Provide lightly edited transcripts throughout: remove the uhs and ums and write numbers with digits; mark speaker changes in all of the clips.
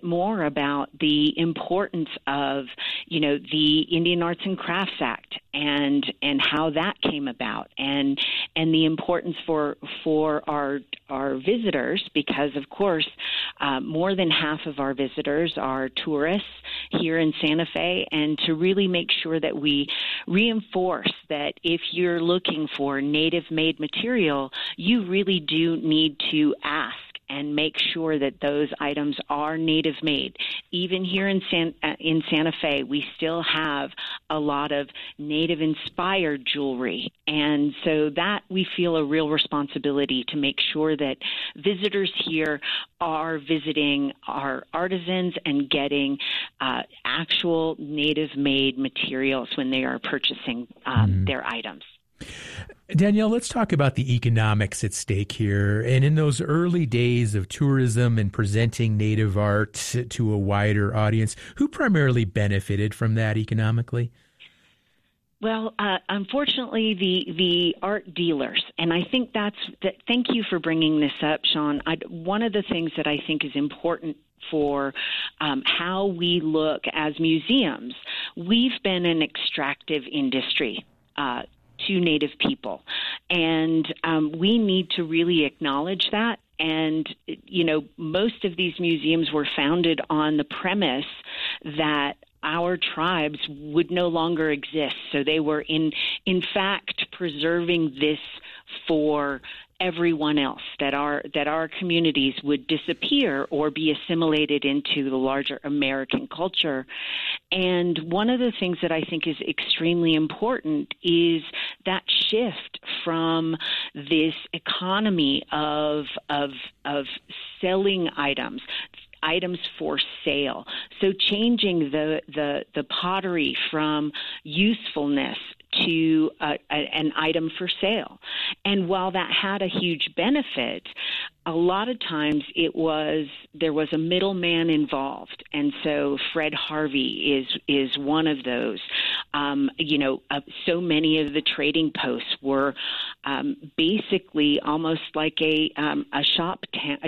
Speaker 1: more about the importance of, the Indian Arts and Crafts Act and how that came about, and the importance for our visitors, because of course more than half of our visitors are tourists here in Santa Fe, and to really make sure that we reinforce that if you're looking for native-made material, you really do need to ask and make sure that those items are native-made. Even here in Santa Fe, we still have a lot of native-inspired jewelry, and so that we feel a real responsibility to make sure that visitors here are visiting our artisans and getting actual native-made materials when they are purchasing their items.
Speaker 2: Danielle, let's talk about the economics at stake here. And in those early days of tourism and presenting native art to a wider audience, who primarily benefited from that economically?
Speaker 1: Well, unfortunately, the art dealers, and I think thank you for bringing this up, Sean. One of the things that I think is important for how we look as museums, we've been an extractive industry to Native people, and we need to really acknowledge that. And, most of these museums were founded on the premise that our tribes would no longer exist. So they were in fact preserving this for everyone else, that our communities would disappear or be assimilated into the larger American culture. And one of the things that I think is extremely important is that shift from this economy of selling items for sale. So changing the pottery from usefulness to an item for sale. And while that had a huge benefit, a lot of times there was a middleman involved. And so Fred Harvey is one of those. So many of the trading posts were basically almost like a shop,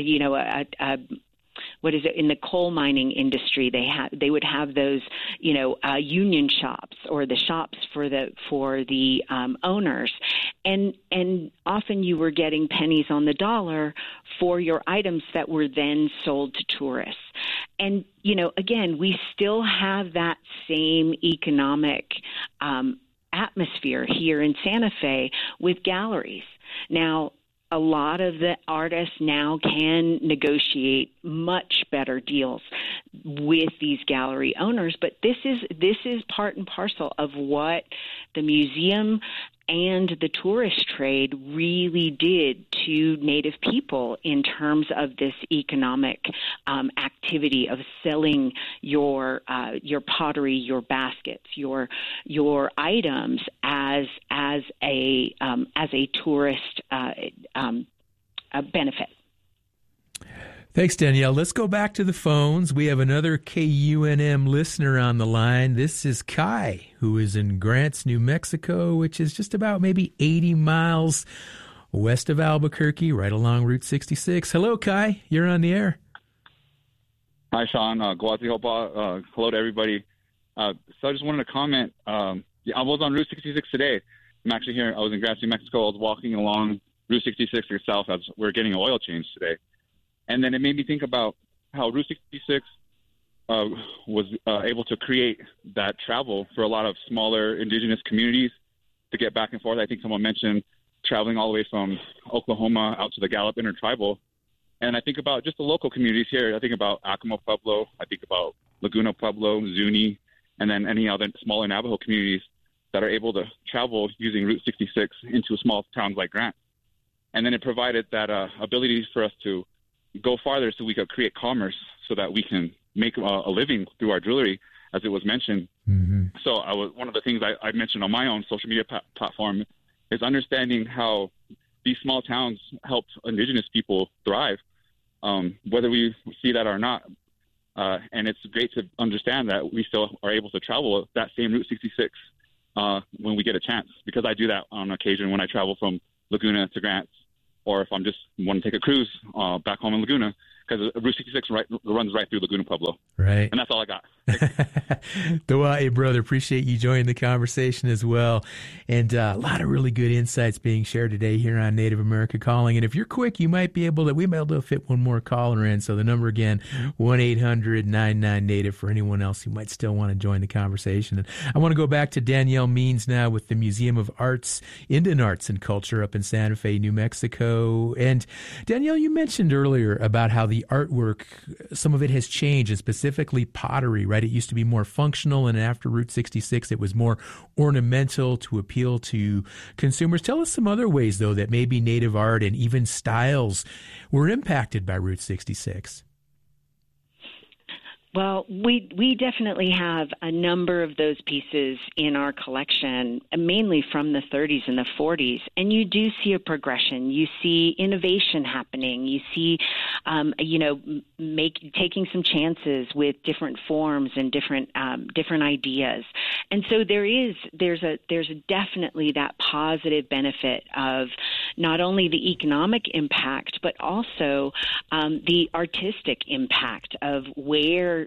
Speaker 1: what is it, in the coal mining industry? They would have those, union shops or the shops for the owners, and often you were getting pennies on the dollar for your items that were then sold to tourists. And again, we still have that same economic atmosphere here in Santa Fe with galleries. Now, a lot of the artists now can negotiate much better deals with these gallery owners, but this is part and parcel of what the museum and the tourist trade really did to Native people in terms of this economic activity of selling your pottery, your baskets, your items as a tourist benefit.
Speaker 2: Thanks, Danielle. Let's go back to the phones. We have another KUNM listener on the line. This is Kai, who is in Grants, New Mexico, which is just about maybe 80 miles west of Albuquerque, right along Route 66. Hello, Kai. You're on the air.
Speaker 3: Hi, Sean. Guazi Hopa. Hello to everybody. So I just wanted to comment. I was on Route 66 today. I'm actually here. I was in Grants, New Mexico. I was walking along Route 66 itself as we're getting an oil change today. And then it made me think about how Route 66 was able to create that travel for a lot of smaller indigenous communities to get back and forth. I think someone mentioned traveling all the way from Oklahoma out to the Gallup Intertribal. And I think about just the local communities here. I think about Acoma Pueblo. I think about Laguna Pueblo, Zuni, and then any other smaller Navajo communities that are able to travel using Route 66 into small towns like Grant. And then it provided that ability for us to go farther so we could create commerce so that we can make a living through our jewelry, as it was mentioned. Mm-hmm. So one of the things I mentioned on my own social media platform is understanding how these small towns help indigenous people thrive, whether we see that or not. And it's great to understand that we still are able to travel that same Route 66 when we get a chance, because I do that on occasion when I travel from Laguna to Grants, or if I'm just want to take a cruise back home in Laguna, because Route 66 runs right through Laguna Pueblo.
Speaker 2: Right.
Speaker 3: And that's all I got.
Speaker 2: Dawai, brother, appreciate you joining the conversation as well. And a lot of really good insights being shared today here on Native America Calling. And if you're quick, we might be able to fit one more caller in. So the number again, 1-800-99-NATIVE for anyone else who might still want to join the conversation. And I want to go back to Danielle Means now with the Museum of Arts, Indian Arts and Culture up in Santa Fe, New Mexico. And Danielle, you mentioned earlier about how the artwork, some of it has changed, and specifically pottery, right? It used to be more functional, and after Route 66, it was more ornamental to appeal to consumers. Tell us some other ways, though, that maybe Native art and even styles were impacted by Route 66.
Speaker 1: Well, we definitely have a number of those pieces in our collection, mainly from the 30s and the 40s, and you do see a progression. You see innovation happening. You see, taking some chances with different forms and different ideas, and so there's definitely that positive benefit of not only the economic impact, but also the artistic impact of where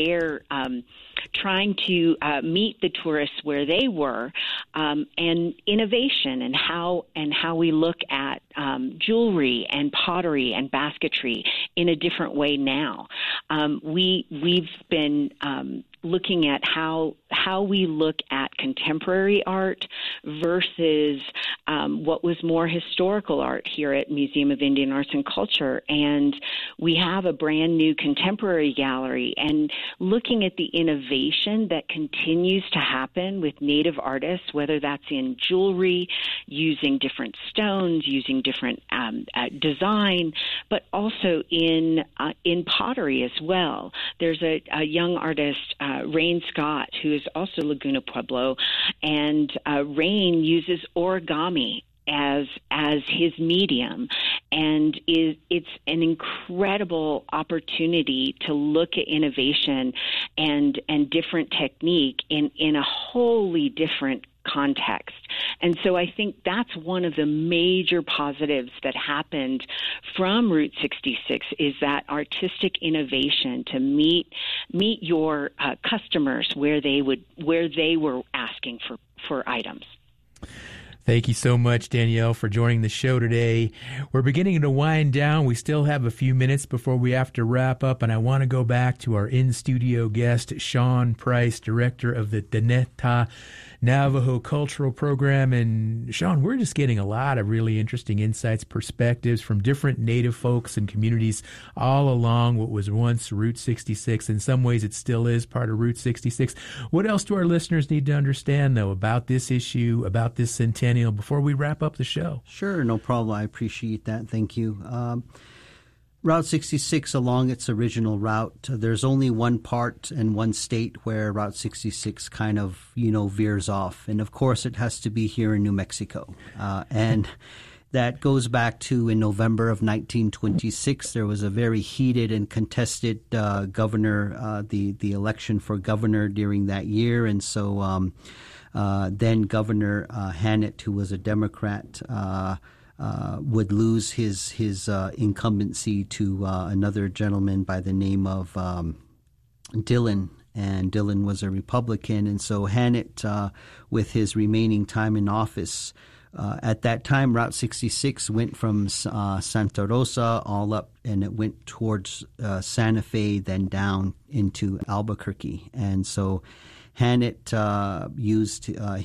Speaker 1: trying to meet the tourists where they were, and innovation and how we look at jewelry and pottery and basketry in a different way now. We've been looking at how we look at contemporary art versus what was more historical art here at Museum of Indian Arts and Culture. And we have a brand new contemporary gallery, and looking at the innovation that continues to happen with Native artists, whether that's in jewelry, using different stones, using different design, but also in pottery as well. There's a young artist, Rain Scott, who is also Laguna Pueblo, and Rain uses origami as his medium, and it's an incredible opportunity to look at innovation and different technique in a wholly different context. And so I think that's one of the major positives that happened from Route 66 is that artistic innovation to meet your customers where they were asking for items.
Speaker 2: Thank you so much, Danielle, for joining the show today. We're beginning to wind down. We still have a few minutes before we have to wrap up, and I want to go back to our in-studio guest, Sean Price, director of the Deneta Navajo Cultural Program. And Sean, we're just getting a lot of really interesting insights, perspectives from different Native folks and communities all along what was once Route 66. In some ways, it still is part of Route 66. What else do our listeners need to understand, though, about this issue, about this centennial, before we wrap up the show?
Speaker 4: Sure, no problem. I appreciate that. Thank you. Route 66, along its original route, there's only one part and one state where Route 66 kind of, veers off. And, of course, it has to be here in New Mexico. And that goes back to in November of 1926. There was a very heated and contested governor, the election for governor during that year. And so then Governor Hannett, who was a Democrat, would lose his incumbency to another gentleman by the name of Dillon, and Dillon was a Republican. And so Hannett, with his remaining time in office, at that time, Route 66 went from Santa Rosa all up, and it went towards Santa Fe, then down into Albuquerque. And so Hannett used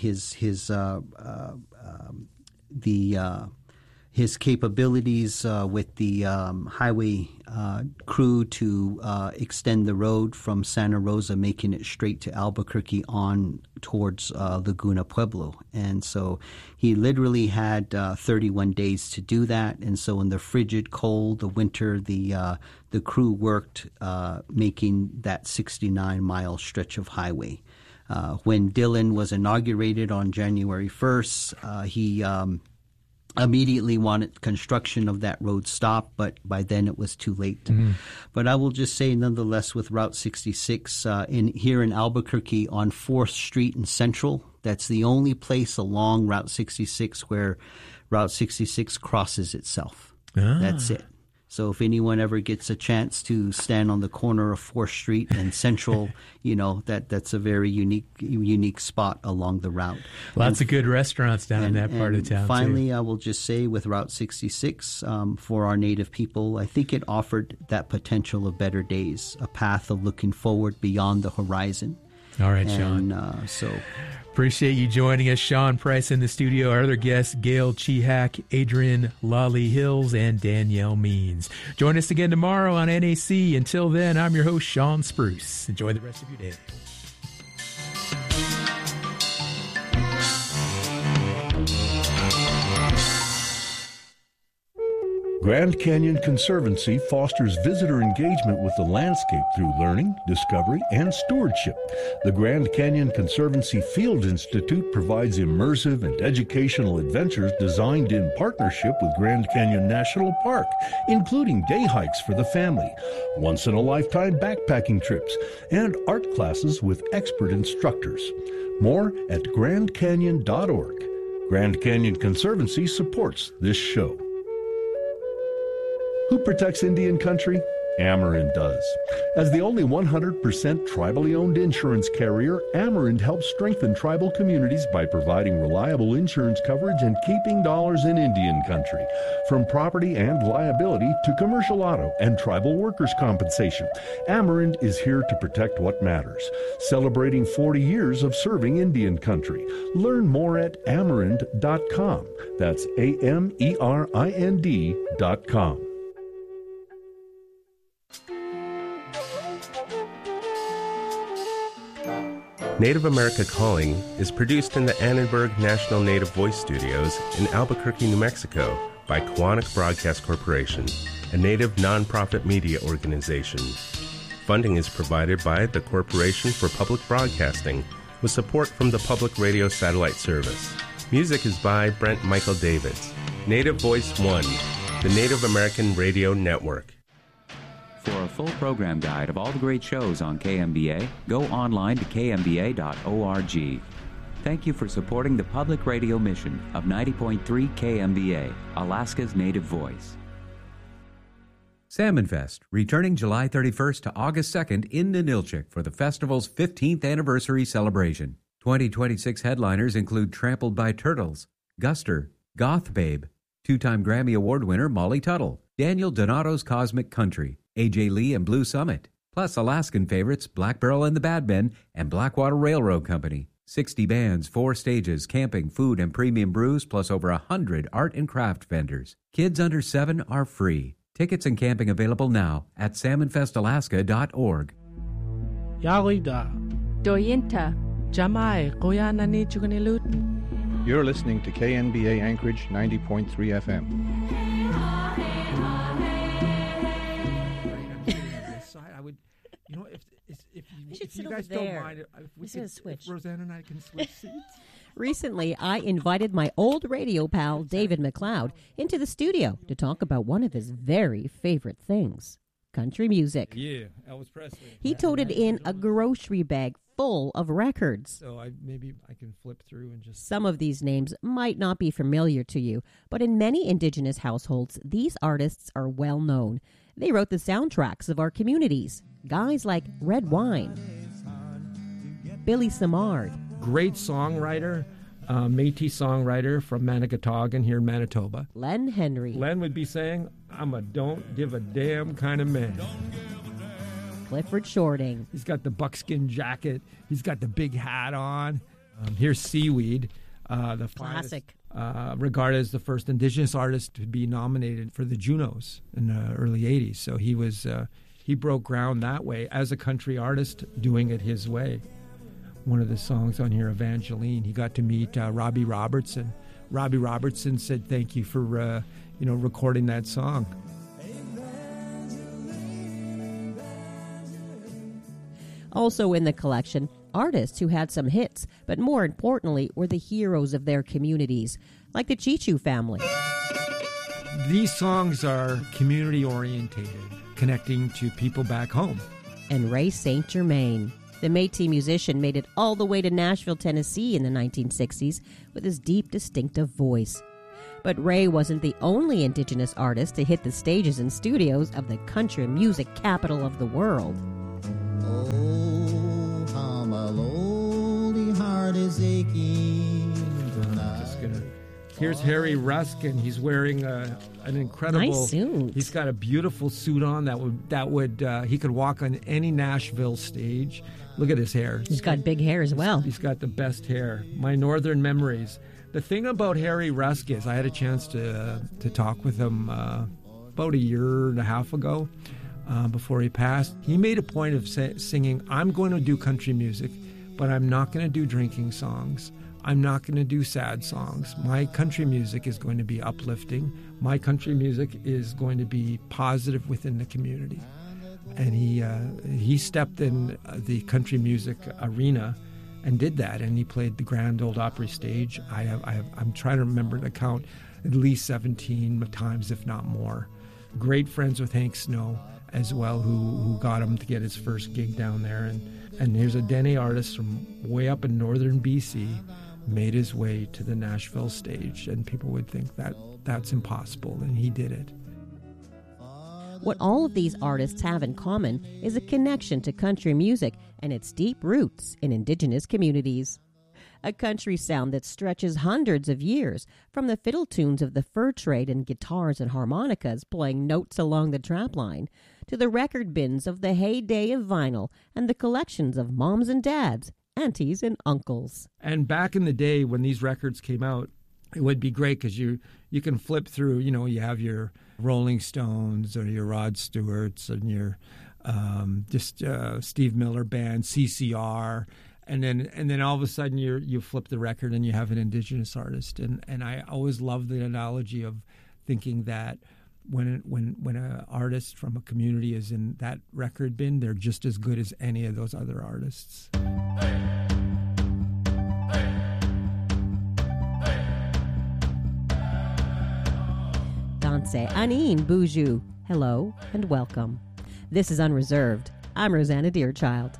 Speaker 4: his capabilities with the highway crew to extend the road from Santa Rosa, making it straight to Albuquerque on towards Laguna Pueblo. And so he literally had 31 days to do that. And so in the frigid cold, the winter, the crew worked making that 69-mile stretch of highway. When Dillon was inaugurated on January 1st, he immediately wanted construction of that road stopped, but by then it was too late. Mm-hmm. But I will just say, nonetheless, with Route 66 here in Albuquerque on 4th Street and Central, that's the only place along Route 66 where Route 66 crosses itself. That's it. So if anyone ever gets a chance to stand on the corner of 4th Street and Central, that's a very unique spot along the route.
Speaker 2: Lots of good restaurants down in that part of town.
Speaker 4: Finally,
Speaker 2: too.
Speaker 4: I will just say with Route 66, for our Native people, I think it offered that potential of better days, a path of looking forward beyond the horizon.
Speaker 2: All right, Sean. Appreciate you joining us. Sean Price in the studio. Our other guests, Gail Chihak, Adrian Lawley Hills, and Danielle Means. Join us again tomorrow on NAC. Until then, I'm your host, Sean Spruce. Enjoy the rest of your day.
Speaker 5: Grand Canyon Conservancy fosters visitor engagement with the landscape through learning, discovery, and stewardship. The Grand Canyon Conservancy Field Institute provides immersive and educational adventures designed in partnership with Grand Canyon National Park, including day hikes for the family, once-in-a-lifetime backpacking trips, and art classes with expert instructors. More at grandcanyon.org. Grand Canyon Conservancy supports this show. Who protects Indian country? Amerind does. As the only 100% tribally owned insurance carrier, Amerind helps strengthen tribal communities by providing reliable insurance coverage and keeping dollars in Indian country. From property and liability to commercial auto and tribal workers' compensation, Amerind is here to protect what matters. Celebrating 40 years of serving Indian country. Learn more at amerind.com. That's AMERIND.com.
Speaker 6: Native America Calling is produced in the Annenberg National Native Voice Studios in Albuquerque, New Mexico by Quantic Broadcast Corporation, a Native nonprofit media organization. Funding is provided by the Corporation for Public Broadcasting with support from the Public Radio Satellite Service. Music is by Brent Michael Davids. Native Voice One, the Native American Radio Network.
Speaker 7: For a full program guide of all the great shows on KMBA, go online to kmba.org. Thank you for supporting the public radio mission of 90.3 KMBA, Alaska's Native Voice.
Speaker 8: Salmon Fest, returning July 31st to August 2nd in Ninilchik for the festival's 15th anniversary celebration. 2026 headliners include Trampled by Turtles, Guster, Goth Babe, two-time Grammy Award winner Molly Tuttle, Daniel Donato's Cosmic Country, A.J. Lee and Blue Summit, plus Alaskan favorites Black Barrel and the Bad Men and Blackwater Railroad Company. 60 bands, 4 stages, camping, food, and premium brews, plus over 100 art and craft vendors. Kids under 7 are free. Tickets and camping available now at salmonfestalaska.org.
Speaker 9: Yalida.
Speaker 10: Doyinta.
Speaker 9: Jamai, Koyanani Chugunilut.
Speaker 11: You're listening to KNBA Anchorage 90.3 FM.
Speaker 12: If you guys don't mind, if
Speaker 13: Rosanna
Speaker 12: and I can switch seats.
Speaker 13: Recently, I invited my old radio pal, David McLeod, into the studio to talk about one of his very favorite things, country music.
Speaker 12: Yeah, Elvis Presley.
Speaker 13: He toted in a grocery bag full of records.
Speaker 12: So maybe I can flip through and just...
Speaker 13: Some of these names might not be familiar to you, but in many Indigenous households, these artists are well known. They wrote the soundtracks of our communities. Guys like Red Wine, Billy Samard.
Speaker 12: Great songwriter, Métis songwriter from Manigatagan here in Manitoba.
Speaker 13: Len Henry.
Speaker 12: Len would be saying, I'm a don't give a damn kind of man.
Speaker 13: Clifford Shorting.
Speaker 12: He's got the buckskin jacket. He's got the big hat on. Here's Seaweed, the
Speaker 13: classic.
Speaker 12: Regarded as the first Indigenous artist to be nominated for the Junos in the early 80s. So he was he broke ground that way as a country artist, doing it his way. One of the songs on here, Evangeline, he got to meet Robbie Robertson. Robbie Robertson said thank you for recording that song.
Speaker 13: Also in the collection, artists who had some hits, but more importantly, were the heroes of their communities, like the Chichu family.
Speaker 12: These songs are community-orientated, connecting to people back home.
Speaker 13: And Ray St. Germain. The Métis musician made it all the way to Nashville, Tennessee in the 1960s with his deep, distinctive voice. But Ray wasn't the only Indigenous artist to hit the stages and studios of the country music capital of the world.
Speaker 10: Oh, how my lonely heart is aching tonight.
Speaker 12: Here's Harry Ruskin. He's wearing an incredible
Speaker 13: nice suit.
Speaker 12: He's got a beautiful suit on that would he could walk on any Nashville stage. Look at his hair.
Speaker 13: He's got big hair as well.
Speaker 12: He's got the best hair. My Northern Memories. The thing about Harry Ruskin is I had a chance to talk with him about a year and a half ago before he passed. He made a point of singing, I'm going to do country music, but I'm not going to do drinking songs. I'm not going to do sad songs. My country music is going to be uplifting. My country music is going to be positive within the community. And he stepped in the country music arena and did that, and he played the Grand Ole Opry stage. I'm trying to remember the count, at least 17 times, if not more. Great friends with Hank Snow as well, who got him to get his first gig down there. And here's a Dene artist from way up in northern BC, made his way to the Nashville stage, and people would think that that's impossible, and he did it.
Speaker 13: What all of these artists have in common is a connection to country music and its deep roots in Indigenous communities. A country sound that stretches hundreds of years, from the fiddle tunes of the fur trade and guitars and harmonicas playing notes along the trap line, to the record bins of the heyday of vinyl and the collections of moms and dads, aunties and uncles.
Speaker 12: And back in the day when these records came out, it would be great because you can flip through, you have your Rolling Stones or your Rod Stewarts and your Steve Miller Band, CCR, and then all of a sudden you flip the record and you have an Indigenous artist. And I always love the analogy of thinking that when an artist from a community is in that record bin, they're just as good as any of those other artists.
Speaker 13: Danse Anin Boujou. Hello and welcome. This is Unreserved. I'm Rosanna Deerchild.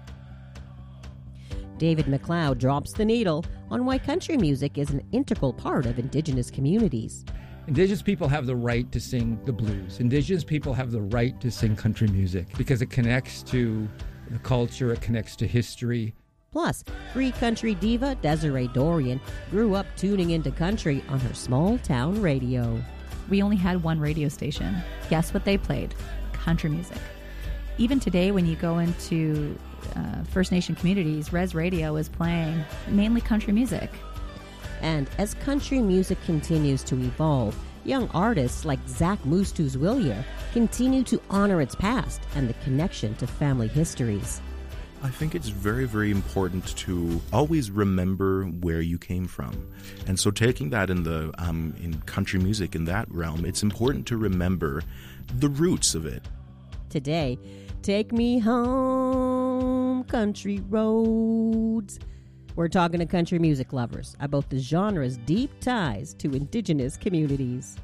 Speaker 13: David McLeod drops the needle on why country music is an integral part of Indigenous communities.
Speaker 12: Indigenous people have the right to sing the blues. Indigenous people have the right to sing country music because it connects to the culture, it connects to history.
Speaker 13: Plus, free country diva Desiree Dorian grew up tuning into country on her small town radio.
Speaker 14: We only had one radio station. Guess what they played? Country music. Even today, when you go into First Nation communities, Res Radio is playing mainly country music.
Speaker 13: And as country music continues to evolve, young artists like Zach Moostooz-Willier continue to honor its past and the connection to family histories.
Speaker 15: I think it's very, very important to always remember where you came from. And so taking that in the in country music, in that realm, it's important to remember the roots of it.
Speaker 13: Today, take me home, country roads. We're talking to country music lovers about the genre's deep ties to Indigenous communities.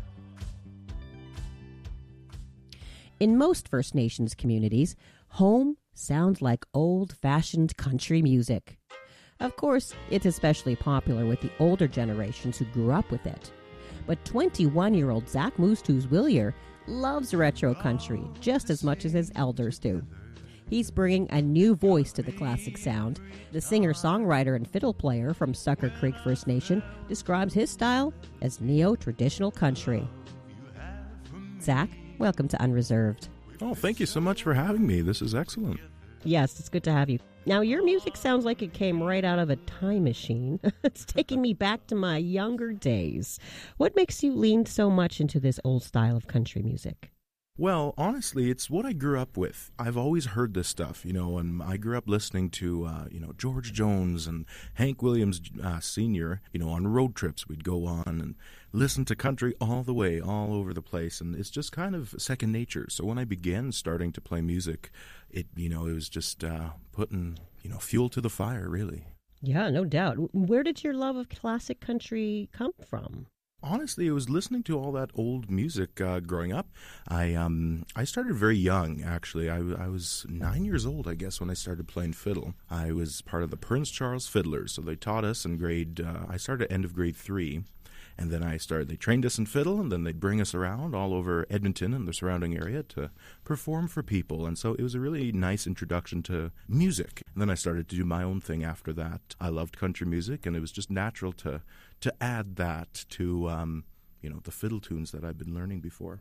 Speaker 13: In most First Nations communities, home sounds like old-fashioned country music. Of course, it's especially popular with the older generations who grew up with it. But 21-year-old Zach Moostooz-Willier loves retro country just as much as his elders do. He's bringing a new voice to the classic sound. The singer-songwriter and fiddle player from Sucker Creek First Nation describes his style as neo-traditional country. Zach, welcome to Unreserved.
Speaker 15: Oh, thank you so much for having me. This is excellent.
Speaker 13: Yes, it's good to have you. Now, your music sounds like it came right out of a time machine. It's taking me back to my younger days. What makes you lean so much into this old style of country music?
Speaker 15: Well, honestly, it's what I grew up with. I've always heard this stuff, and I grew up listening to, George Jones and Hank Williams Sr., on road trips we'd go on and listen to country all the way, all over the place, and it's just kind of second nature. So when I began starting to play music, it was just putting, fuel to the fire, really.
Speaker 13: Yeah, no doubt. Where did your love of classic country come from?
Speaker 15: Honestly, it was listening to all that old music growing up. I started very young, actually. I was 9 years old, I guess, when I started playing fiddle. I was part of the Prince Charles Fiddlers, so they taught us in I started at end of grade 3. And then they trained us in fiddle, and then they'd bring us around all over Edmonton and the surrounding area to perform for people. And so it was a really nice introduction to music. And then I started to do my own thing after that. I loved country music, and it was just natural to add that to the fiddle tunes that I've been learning before.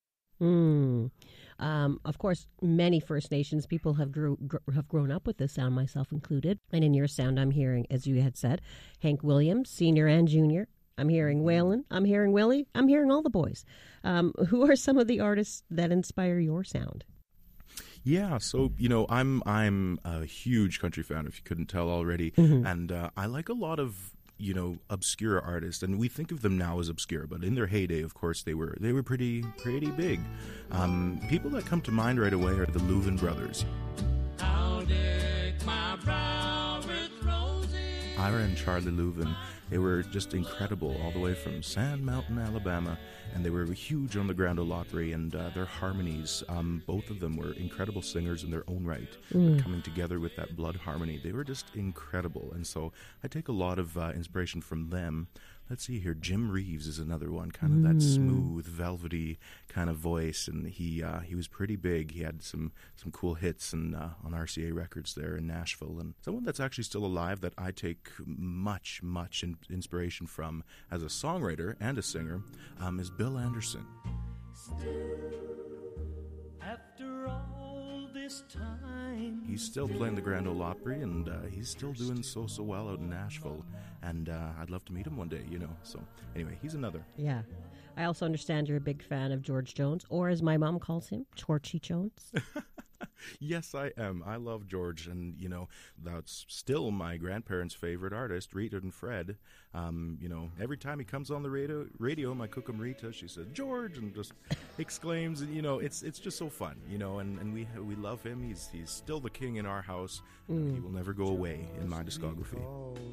Speaker 13: Of course, many First Nations people have grown up with this sound, myself included. And in your sound, I'm hearing, as you had said, Hank Williams, Sr. and Jr. I'm hearing Waylon. I'm hearing Willie. I'm hearing all the boys. Who are some of the artists that inspire your sound?
Speaker 15: Yeah, so I'm a huge country fan, if you couldn't tell already, and I like a lot of obscure artists, and we think of them now as obscure, but in their heyday, of course, they were pretty big. People that come to mind right away are the Louvin brothers. Ira and Charlie Louvin, they were just incredible all the way from Sand Mountain, Alabama, and they were huge on the Grand Ole Opry, and their harmonies, both of them were incredible singers in their own right, coming together with that blood harmony. They were just incredible, and so I take a lot of inspiration from them. Let's see here, Jim Reeves is another one, kind of that smooth, velvety kind of voice, and he was pretty big. He had some cool hits on RCA Records there in Nashville, and someone that's actually still alive that I take much inspiration from as a songwriter and a singer is Bill Anderson. After all this time, he's still playing the Grand Ole Opry, and he's still doing so well out in Nashville, and I'd love to meet him one day, So anyway, he's another.
Speaker 13: Yeah. I also understand you're a big fan of George Jones, or as my mom calls him, Torchy Jones.
Speaker 15: Yes, I am. I love George, and that's still my grandparents' favorite artist, Rita and Fred. Every time he comes on the radio, my cookum Rita, she says George, and just exclaims, and it's just so fun, and we love him. He's still the king in our house. He will never go away in my discography.